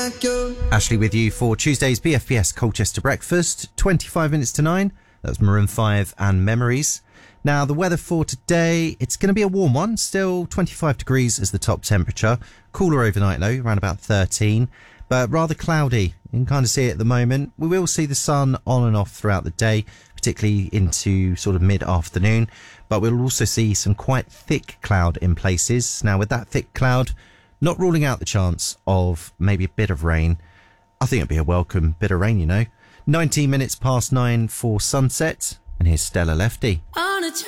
Ashley with you for Tuesday's BFBS Colchester Breakfast, 25 minutes to 9. That's Maroon 5 and Memories. Now, the weather for today, it's going to be a warm one, still 25 degrees as the top temperature. Cooler overnight though, around about 13, but rather cloudy. You can kind of see it at the moment. We will see the sun on and off throughout the day, particularly into sort of mid-afternoon, but we'll also see some quite thick cloud in places. Now, with that thick cloud, not ruling out the chance of maybe a bit of rain. I think it'd be a welcome bit of rain, you know. 19 minutes past 9 for sunset, and here's Stella Lefty. On a